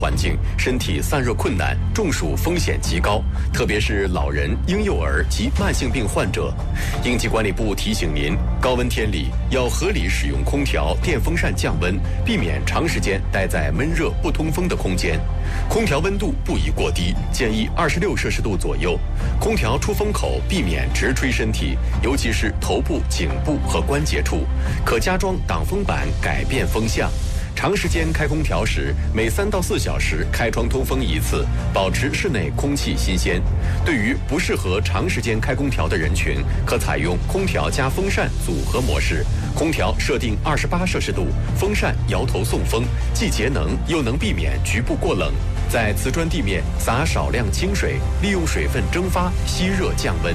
环境，身体散热困难，中暑风险极高，特别是老人、婴幼儿及慢性病患者。应急管理部提醒您，高温天里要合理使用空调、电风扇降温，避免长时间待在闷热不通风的空间。空调温度不宜过低，建议26摄氏度左右。空调出风口避免直吹身体，尤其是头部、颈部和关节处，可加装挡风板改变风向。长时间开空调时，每3到4小时开窗通风一次，保持室内空气新鲜。对于不适合长时间开空调的人群，可采用空调加风扇组合模式。空调设定28摄氏度，风扇摇头送风，既节能又能避免局部过冷。在瓷砖地面撒少量清水，利用水分蒸发吸热降温。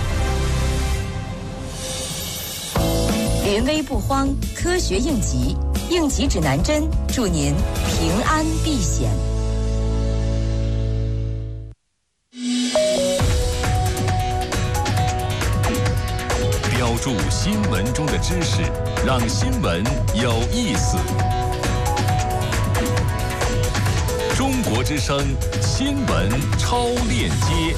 临危不慌，科学应急，应急指南针，祝您平安避险。 标注新闻中的知识，让新闻有意思。中国之声新闻超链接。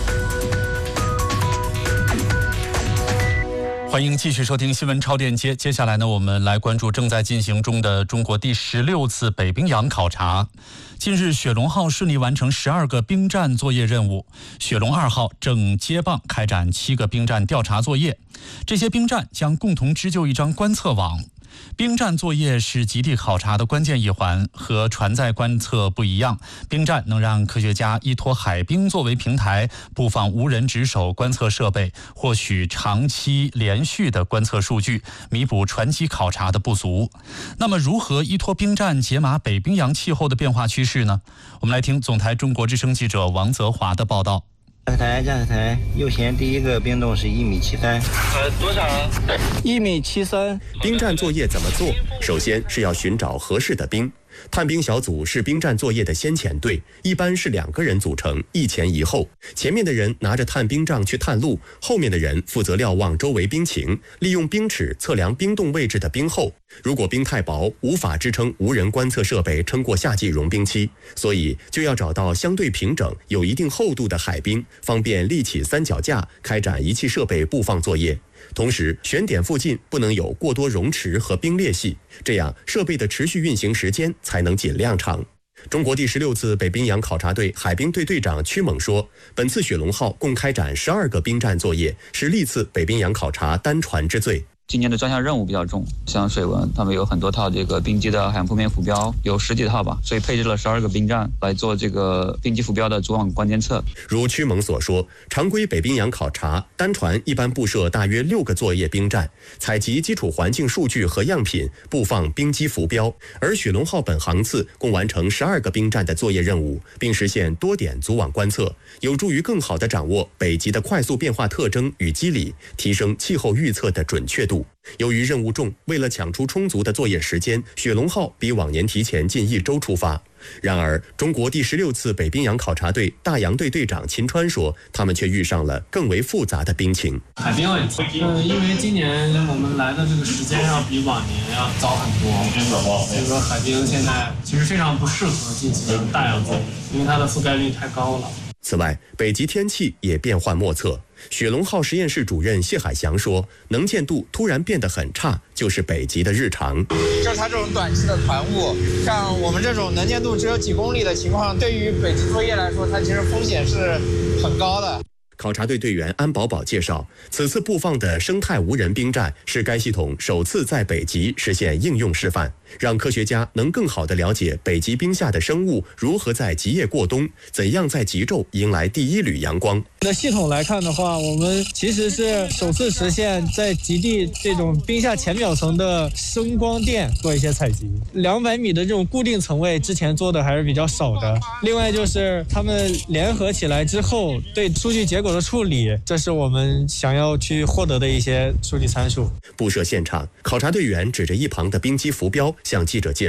欢迎继续收听新闻超链接。接下来呢，我们来关注正在进行中的中国第16次北冰洋考察。近日，雪龙号顺利完成12个冰站作业任务，雪龙2号正接棒开展7个冰站调查作业。这些冰站将共同织就一张观测网。冰站作业是极地考察的关键一环，和船载观测不一样，冰站能让科学家依托海冰作为平台，布放无人值守观测设备，获取长期连续的观测数据，弥补船机考察的不足。那么，如何依托冰站解码北冰洋气候的变化趋势呢？我们来听总台中国之声记者王泽华的报道。 驾驶台，右舷第一个冰洞是1.73米。 多少啊 ？1.73米。 冰站作业怎么做？首先是要寻找合适的冰。探冰小组是冰站作业的先遣队，一般是2个人组成，一前一后。前面的人拿着探冰杖去探路，后面的人负责瞭望周围冰情，利用冰尺测量冰洞位置的冰厚。如果冰太薄，无法支撑无人观测设备撑过夏季融冰期，所以就要找到相对平整、有一定厚度的海冰，方便立起3脚架，开展仪器设备布放作业。同时，选点附近不能有过多溶池和冰裂隙，这样设备的持续运行时间才能尽量长。中国第16次北冰洋考察队海冰队队长曲猛说，本次雪龙号共开展12个冰站作业，是历次北冰洋考察单船之最。 今年的专项任务比较重，像水文，他们有很多套这个冰机的海洋铺面浮标，有10几套吧，所以配置了12个冰站来做这个冰机浮标的主网关监测。 如曲猛所说，常规北冰洋考察单船一般布设大约6个作业冰站，采集基础环境数据和样品，布放冰机浮标。而雪龙号本航次共完成12个冰站的作业任务，并实现多点组网观测，有助于更好地掌握北极的快速变化特征与机理，提升气候预测的准确度。由于任务重，为了抢出充足的作业时间，雪龙号比往年提前近1周出发。然而，中国第16次北冰洋考察队大洋队队长秦川说，他们却遇上了更为复杂的冰情。 海冰问题，因为今年我们来的这个时间要比往年要早很多，所以说海冰现在其实非常不适合进行大洋作业，因为它的覆盖率太高了。 此外，北极天气也变幻莫测。雪龙号实验室主任谢海翔说，能见度突然变得很差，就是北极的日常。 就是它这种短期的团雾，像我们这种能见度只有几公里的情况，对于北极作业来说，它其实风险是很高的。 考察队队员安宝宝介绍，此次布放的生态无人冰站是该系统首次在北极实现应用示范，让科学家能更好地了解北极冰下的生物如何在极夜过冬，怎样在极昼迎来第1缕阳光。 的系统来看的话，我们其实是首次实现在极地这种冰下浅表层的声光电做一些采集。200米的这种固定层位之前做的还是比较少的。另外就是他们联合起来之后对数据结果的处理，这是我们想要去获得的一些数据参数。 布设现场，考察队员指着一旁的冰机浮标向记者介绍，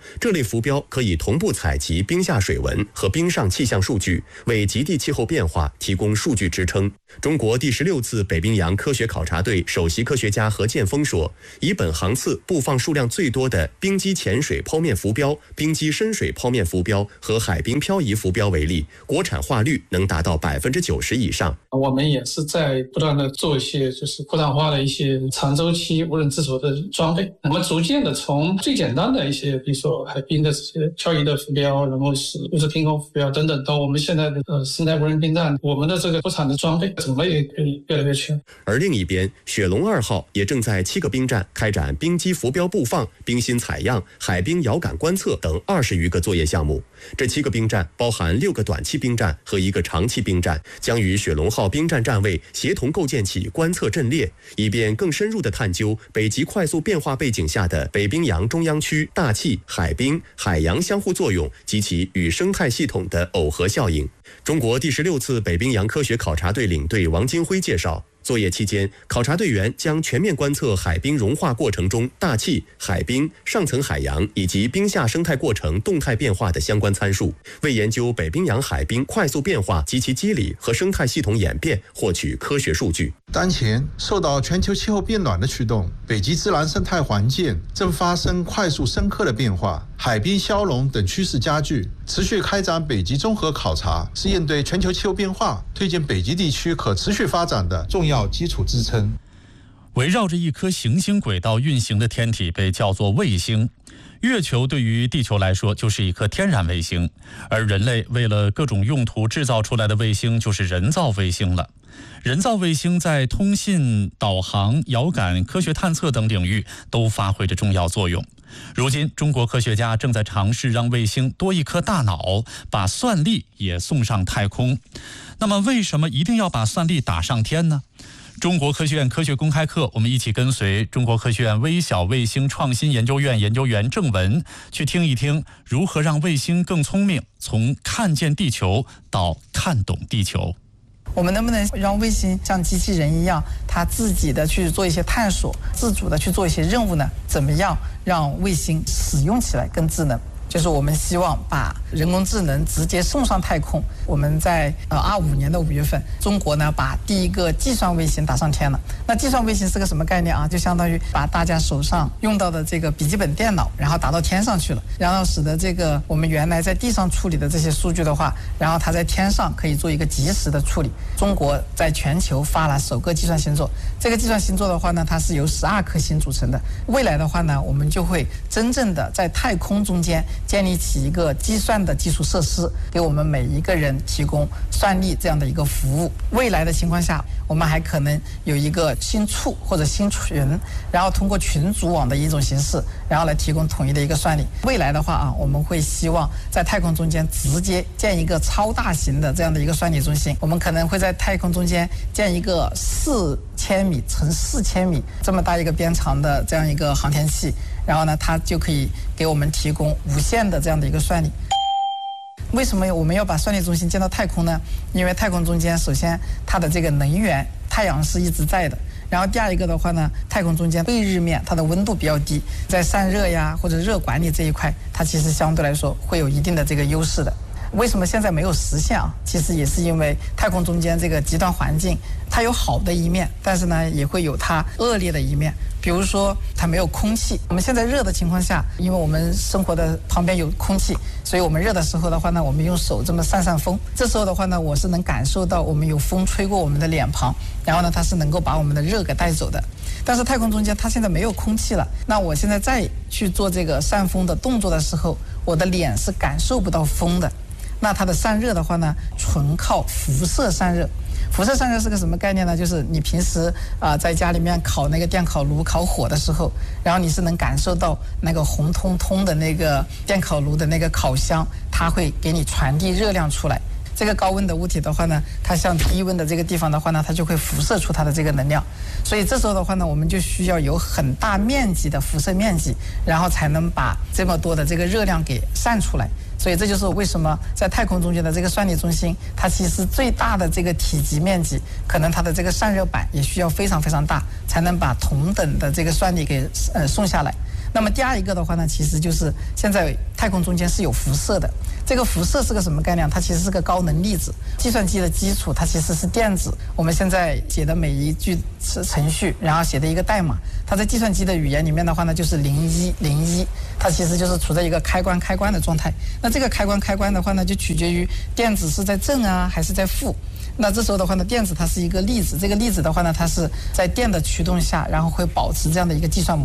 这类浮标可以同步采集冰下水文和冰上气象数据，为极地气候变化提供数据支撑。中国第16次北冰洋科学考察队首席科学家何建峰说，以本航次布放数量最多的冰基浅水剖面浮标、冰基深水剖面浮标和海冰漂移浮标为例，国产化率能达到90%以上。 我们也是在不断的做一些国产化的一些长周期无人自主的装备。我们逐渐的从最简单的一些，比如说海冰的这些漂移的浮标，然后是物质天空浮标等等，到我们现在的生态无人冰站，我们的这个国产的装备种类也可以越来越全。 而另一边，雪龙2号也正在7个冰站开展冰基浮标布放、冰芯采样、海冰遥感观测等20余个作业项目。这7个冰站包含6个短期冰站和1个长期冰站，将与雪龙号冰站站位协同构建起观测阵列，以便更深入地探究北极快速变化背景下的北冰洋中央区大气、海冰、海洋相互作用及其与生态系统的耦合效应。中国第16次北冰洋科学考察队领队王金辉介绍，作业期间，考察队员将全面观测海冰融化过程中大气、海冰、上层海洋以及冰下生态过程动态变化的相关参数，为研究北冰洋海冰快速变化及其机理和生态系统演变获取科学数据。 当前，受到全球气候变暖的驱动，北极自然生态环境正发生快速深刻的变化，海冰消融等趋势加剧。持续开展北极综合考察，是应对全球气候变化、推进北极地区可持续发展的重要基础支撑。 围绕着一颗行星轨道运行的天体被叫做卫星。月球对于地球来说就是一颗天然卫星，而人类为了各种用途制造出来的卫星就是人造卫星了。人造卫星在通信、导航、遥感、科学探测等领域都发挥着重要作用。如今，中国科学家正在尝试让卫星多一颗大脑，把算力也送上太空。那么，为什么一定要把算力打上天呢？中国科学院科学公开课，我们一起跟随中国科学院微小卫星创新研究院研究员郑文，去听一听如何让卫星更聪明，从看见地球到看懂地球。 我们能不能让卫星像机器人一样，它自己的去做一些探索，自主的去做一些任务呢？怎么样让卫星使用起来更智能？就是我们希望把人工智能直接送上太空。我们在25年的5月份，中国呢把第一个计算卫星打上天了。那计算卫星是个什么概念啊？就相当于把大家手上用到的这个笔记本电脑，然后打到天上去了，然后使得这个我们原来在地上处理的这些数据的话，然后它在天上可以做一个及时的处理。中国在全球发了首个计算星座，这个计算星座的话呢，它是由12颗星组成的。未来的话呢，我们就会真正的在太空中间建立起一个计算的基础设施，给我们每一个人提供算力这样的一个服务。未来的情况下，我们还可能有一个星处或者星群，然后通过群组网的一种形式，然后来提供统一的一个算力。未来的话啊，我们会希望在太空中间直接建一个超大型的这样的一个算力中心。我们可能会在太空中间建一个4000米乘4000米这么大一个边长的这样一个航天器，然后呢，它就可以给我们提供无限的这样的一个算力。为什么我们要把算力中心建到太空呢？因为太空中间，首先它的这个能源，太阳是一直在的。然后第二一个的话呢，太空中间对日面它的温度比较低，在散热呀或者热管理这一块，它其实相对来说会有一定的这个优势的。为什么现在没有实现啊？其实也是因为太空中间这个极端环境，它有好的一面，但是呢也会有它恶劣的一面。比如说它没有空气，我们现在热的情况下，因为我们生活的旁边有空气，所以我们热的时候的话呢，我们用手这么扇风，这时候的话呢，我是能感受到我们有风吹过我们的脸庞，然后呢它是能够把我们的热给带走的。但是太空中间它现在没有空气了，那我现在再去做这个扇风的动作的时候，我的脸是感受不到风的。那它的散热的话呢，纯靠辐射散热。辐射散热是个什么概念呢？就是你平时在家里面烤那个电烤炉烤火的时候，然后你是能感受到那个红彤彤的那个电烤炉的那个烤箱，它会给你传递热量出来。这个高温的物体的话呢，它向低温的这个地方的话呢，它就会辐射出它的这个能量。所以这时候的话呢，我们就需要有很大面积的辐射面积，然后才能把这么多的这个热量给散出来。所以这就是为什么在太空中间的这个算力中心，它其实最大的这个体积面积，可能它的这个散热板也需要非常非常大，才能把同等的这个算力给送下来。 那么第二一个的话呢，其实就是现在太空中间是有辐射的。这个辐射是个什么概念？它其实是个高能粒子。计算机的基础它其实是电子，我们现在写的每一句程序，然后写的一个代码，它在计算机的语言里面的话呢，就是0101，它其实就是处在一个开关的状态。那这个开关的话呢，就取决于电子是在正啊还是在负。那这时候的话呢，电子它是一个粒子，这个粒子的话呢，它是在电的驱动下，然后会保持这样的一个计算模式。